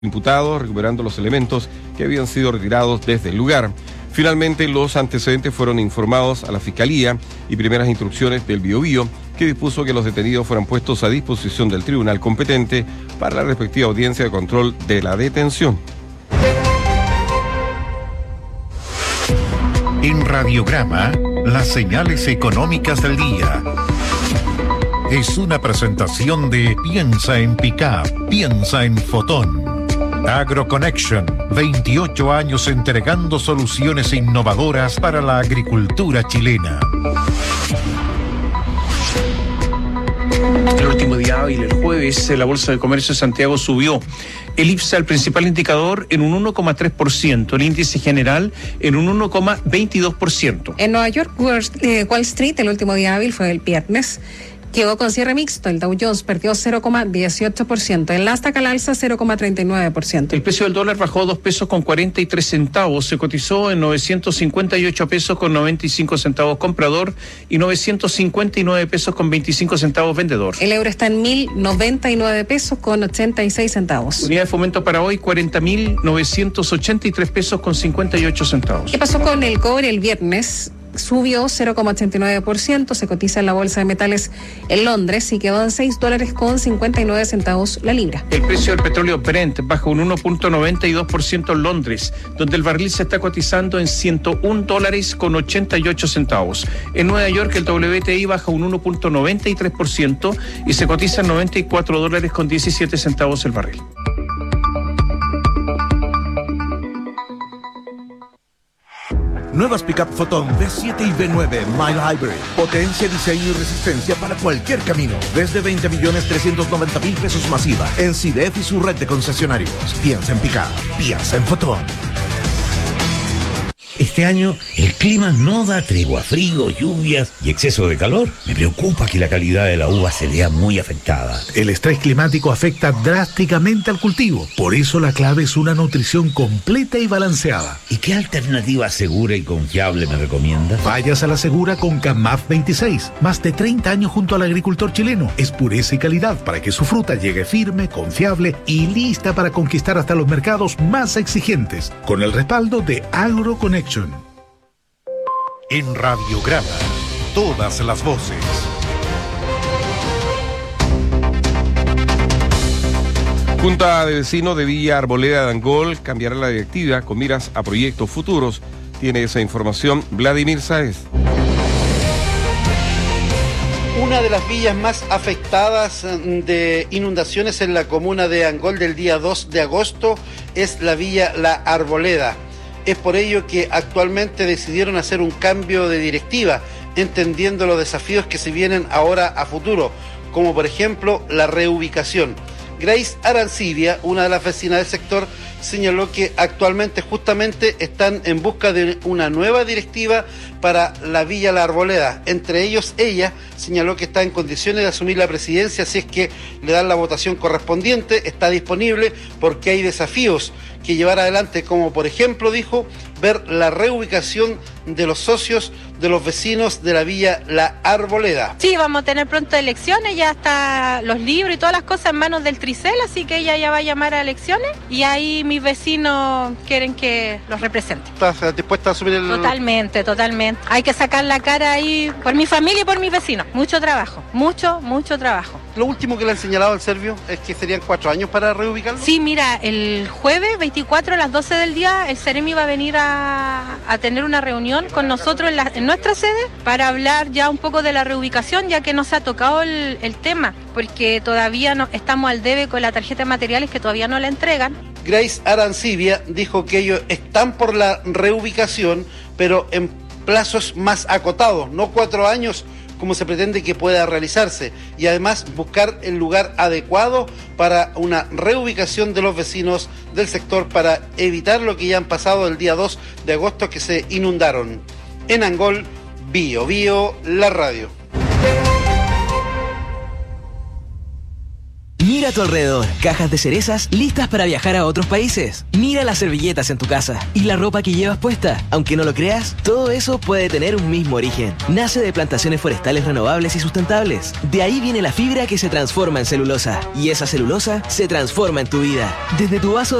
imputados, recuperando los elementos que habían sido retirados desde el lugar. Finalmente, los antecedentes fueron informados a la Fiscalía y primeras instrucciones del Biobío, que dispuso que los detenidos fueran puestos a disposición del tribunal competente para la respectiva audiencia de control de la detención. En Radiograma, las señales económicas del día. Es una presentación de Piensa en Pickup, piensa en Fotón. AgroConnection, 28 años entregando soluciones innovadoras para la agricultura chilena. El último día hábil, el jueves, la Bolsa de Comercio de Santiago subió. El IPSA, el principal indicador, en un 1,3%. El índice general en un 1,22%. En Nueva York, Wall Street, el último día hábil fue el viernes. Quedó con cierre mixto. El Dow Jones perdió 0,18%. El Nasdaq al alza 0,39%. El precio del dólar bajó 2 pesos con 43 centavos. Se cotizó en 958 pesos con 95 centavos comprador y 959 pesos con 25 centavos vendedor. El euro está en 1.099 pesos con 86 centavos. Unidad de fomento para hoy, 40.983 pesos con 58 centavos. ¿Qué pasó con el cobre el viernes? Subió 0,89%, se cotiza en la Bolsa de Metales en Londres y quedó en $6 con 59 centavos la libra. El precio del petróleo Brent baja un 1,92% en Londres, donde el barril se está cotizando en $101 con 88 centavos. En Nueva York el WTI baja un 1,93% y se cotiza en $94 con 17 centavos el barril. Nuevas Pickup Fotón V7 y V9 Mild Hybrid. Potencia, diseño y resistencia para cualquier camino. Desde 20.390.000 pesos masiva en CIDEF y su red de concesionarios. Piensa en Pickup, piensa en Fotón. Este año el clima no da tregua, frío, lluvias y exceso de calor. Me preocupa que la calidad de la uva se vea muy afectada. El estrés climático afecta drásticamente al cultivo. Por eso la clave es una nutrición completa y balanceada. ¿Y qué alternativa segura y confiable me recomiendas? Vayas a la segura con CAMAF 26. Más de 30 años junto al agricultor chileno. Es pureza y calidad para que su fruta llegue firme, confiable y lista para conquistar hasta los mercados más exigentes. Con el respaldo de AgroConnection. En Radiograma, todas las voces. Junta de Vecinos de Villa Arboleda de Angol cambiará la directiva con miras a proyectos futuros. Tiene esa información Vladimir Sáez. Una de las villas más afectadas de inundaciones en la comuna de Angol del día 2 de agosto es la Villa La Arboleda. Es por ello que actualmente decidieron hacer un cambio de directiva, entendiendo los desafíos que se vienen ahora a futuro, como por ejemplo la reubicación. Grace Arancibia, una de las vecinas del sector, señaló que actualmente justamente están en busca de una nueva directiva para la Villa La Arboleda. Entre ellos, ella señaló que está en condiciones de asumir la presidencia si es que le dan la votación correspondiente, está disponible porque hay desafíos que llevar adelante, como por ejemplo, dijo, ver la reubicación de los socios de los vecinos de la Villa La Arboleda. Sí, vamos a tener pronto elecciones, ya está los libros y todas las cosas en manos del Tricel, así que ella ya va a llamar a elecciones y ahí mis vecinos quieren que los represente. ¿Estás dispuesta a asumir el...? Totalmente. Hay que sacar la cara ahí por mi familia y por mis vecinos. Mucho trabajo, mucho trabajo. Lo último que le han señalado al Servio es que serían 4 años para reubicarlo. Sí, mira, el jueves 24 a las 12 del día el Ceremi va a venir a tener una reunión con nosotros en nuestra sede para hablar ya un poco de la reubicación, ya que no se ha tocado el tema, porque todavía no estamos al debe con la tarjeta de materiales que todavía no la entregan. Grace Arancibia dijo que ellos están por la reubicación, pero en plazos más acotados, no 4 años como se pretende que pueda realizarse, y además buscar el lugar adecuado para una reubicación de los vecinos del sector para evitar lo que ya han pasado el día 2 de agosto que se inundaron. En Angol, Bio, la radio. Mira a tu alrededor, cajas de cerezas listas para viajar a otros países. Mira las servilletas en tu casa y la ropa que llevas puesta. Aunque no lo creas, todo eso puede tener un mismo origen. Nace de plantaciones forestales renovables y sustentables. De ahí viene la fibra que se transforma en celulosa. Y esa celulosa se transforma en tu vida. Desde tu vaso